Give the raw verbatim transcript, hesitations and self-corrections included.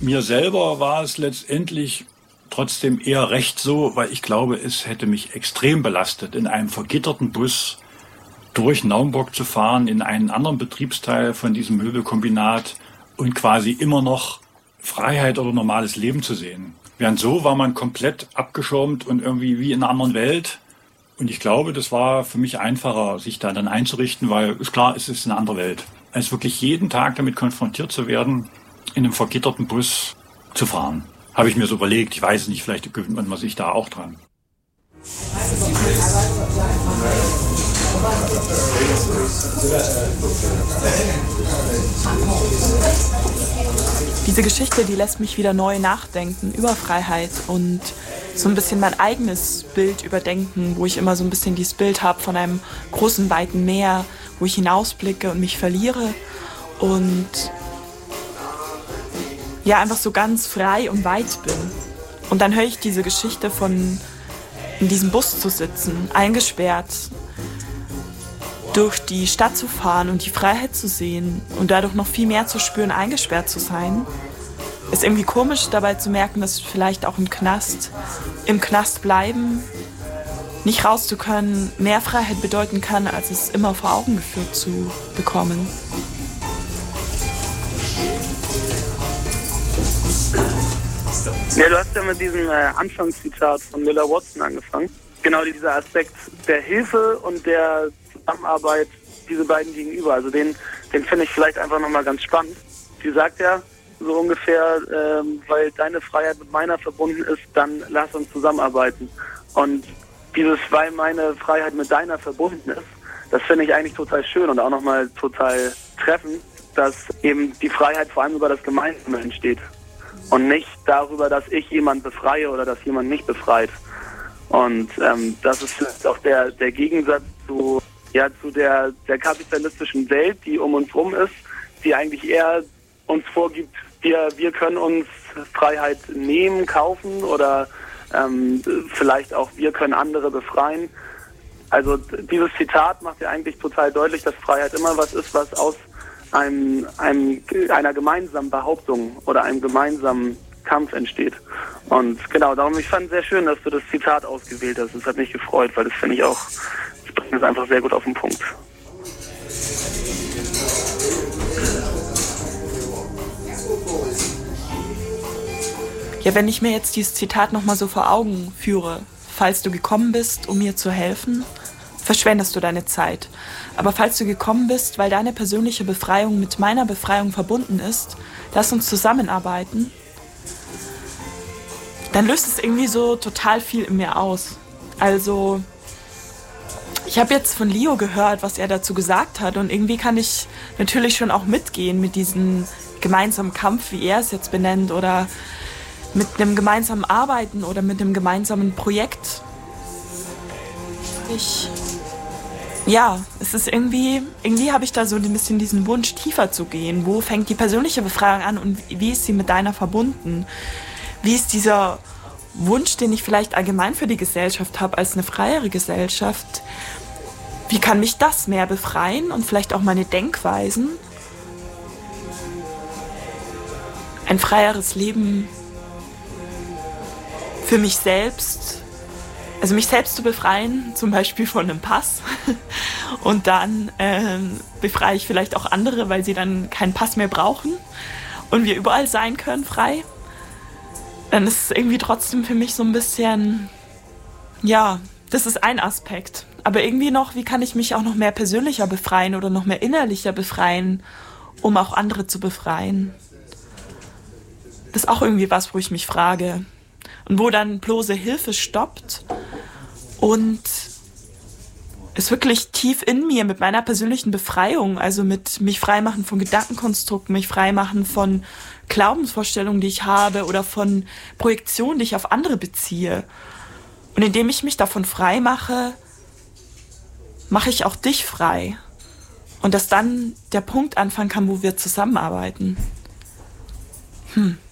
Mir selber war es letztendlich trotzdem eher recht so, weil ich glaube, es hätte mich extrem belastet, in einem vergitterten Bus durch Naumburg zu fahren, in einen anderen Betriebsteil von diesem Möbelkombinat und quasi immer noch Freiheit oder normales Leben zu sehen. Während so war man komplett abgeschirmt und irgendwie wie in einer anderen Welt. Und ich glaube, das war für mich einfacher, sich da dann einzurichten, weil ist klar, es ist eine andere Welt. Als wirklich jeden Tag damit konfrontiert zu werden, in einem vergitterten Bus zu fahren. Habe ich mir so überlegt. Ich weiß es nicht, vielleicht gewöhnt man sich da auch dran. Diese Geschichte, die lässt mich wieder neu nachdenken über Freiheit und so ein bisschen mein eigenes Bild überdenken, wo ich immer so ein bisschen dieses Bild habe von einem großen, weiten Meer, wo ich hinausblicke und mich verliere und ja, einfach so ganz frei und weit bin. Und dann höre ich diese Geschichte von in diesem Bus zu sitzen, eingesperrt, durch die Stadt zu fahren und die Freiheit zu sehen und dadurch noch viel mehr zu spüren, eingesperrt zu sein. Ist irgendwie komisch dabei zu merken, dass vielleicht auch im Knast, im Knast bleiben, nicht raus zu können, mehr Freiheit bedeuten kann, als es immer vor Augen geführt zu bekommen. Ja, du hast ja mit diesem äh, Anfangszitat von Miller Watson angefangen. Genau dieser Aspekt der Hilfe und der Zusammenarbeit, diese beiden gegenüber. Also den, den finde ich vielleicht einfach nochmal ganz spannend. Sie sagt ja so ungefähr, ähm, weil deine Freiheit mit meiner verbunden ist, dann lass uns zusammenarbeiten. Und dieses, weil meine Freiheit mit deiner verbunden ist, das finde ich eigentlich total schön und auch nochmal total treffend, dass eben die Freiheit vor allem über das Gemeinsame entsteht. Und nicht darüber, dass ich jemand befreie oder dass jemand mich befreit. Und ähm, das ist vielleicht auch der, der Gegensatz zu, ja, zu der, der kapitalistischen Welt, die um uns rum ist, die eigentlich eher uns vorgibt, wir, wir können uns Freiheit nehmen, kaufen oder ähm, vielleicht auch wir können andere befreien. Also dieses Zitat macht ja eigentlich total deutlich, dass Freiheit immer was ist, was aus Einem, einem, einer gemeinsamen Behauptung oder einem gemeinsamen Kampf entsteht. Und genau, darum, ich fand es sehr schön, dass du das Zitat ausgewählt hast. Das hat mich gefreut, weil das finde ich auch, das bringt es einfach sehr gut auf den Punkt. Ja, wenn ich mir jetzt dieses Zitat nochmal so vor Augen führe, falls du gekommen bist, um mir zu helfen, verschwendest du deine Zeit. Aber falls du gekommen bist, weil deine persönliche Befreiung mit meiner Befreiung verbunden ist, lass uns zusammenarbeiten, dann löst es irgendwie so total viel in mir aus. Also, ich habe jetzt von Leo gehört, was er dazu gesagt hat und irgendwie kann ich natürlich schon auch mitgehen mit diesem gemeinsamen Kampf, wie er es jetzt benennt, oder mit einem gemeinsamen Arbeiten oder mit einem gemeinsamen Projekt. Ich... Ja, es ist irgendwie, irgendwie habe ich da so ein bisschen diesen Wunsch, tiefer zu gehen. Wo fängt die persönliche Befreiung an und wie ist sie mit deiner verbunden? Wie ist dieser Wunsch, den ich vielleicht allgemein für die Gesellschaft habe, als eine freiere Gesellschaft? Wie kann mich das mehr befreien und vielleicht auch meine Denkweisen? Ein freieres Leben für mich selbst. Also mich selbst zu befreien, zum Beispiel von einem Pass. Und dann ähm, befreie ich vielleicht auch andere, weil sie dann keinen Pass mehr brauchen und wir überall sein können, frei. Dann ist es irgendwie trotzdem für mich so ein bisschen, ja, das ist ein Aspekt. Aber irgendwie noch, wie kann ich mich auch noch mehr persönlicher befreien oder noch mehr innerlicher befreien, um auch andere zu befreien? Das ist auch irgendwie was, wo ich mich frage. Und wo dann bloße Hilfe stoppt und es wirklich tief in mir mit meiner persönlichen Befreiung, also mit mich freimachen von Gedankenkonstrukten, mich freimachen von Glaubensvorstellungen, die ich habe oder von Projektionen, die ich auf andere beziehe. Und indem ich mich davon frei mache, mache ich auch dich frei. Und dass dann der Punkt anfangen kann, wo wir zusammenarbeiten. Hm.